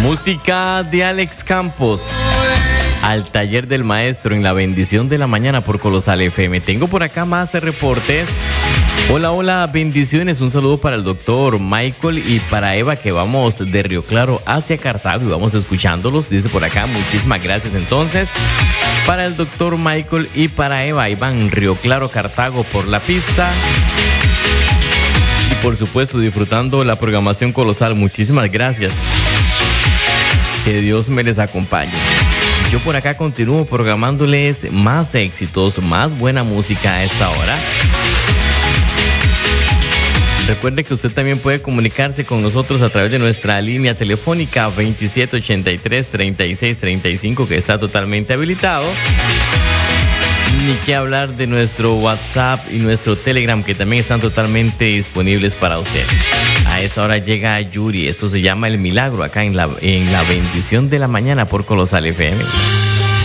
Música de Alex Campos. Al taller del maestro en la bendición de la mañana por Colosal FM. Tengo por acá más reportes. Hola, bendiciones. Un saludo para el doctor Michael y para Eva, que vamos de Río Claro hacia Cartago y vamos escuchándolos. Dice por acá, muchísimas gracias entonces. Para el doctor Michael y para Eva, Iván, Río Claro, Cartago por la pista. Y por supuesto, disfrutando la programación Colosal. Muchísimas gracias. Que Dios me les acompañe. Yo por acá continúo programándoles más éxitos, más buena música a esta hora. Recuerde que usted también puede comunicarse con nosotros a través de nuestra línea telefónica 2783-3635, que está totalmente habilitado. Ni que hablar de nuestro WhatsApp y nuestro Telegram, que también están totalmente disponibles para usted. A esa hora llega Yuri, eso se llama El Milagro, acá en la bendición de la mañana por Colosal FM.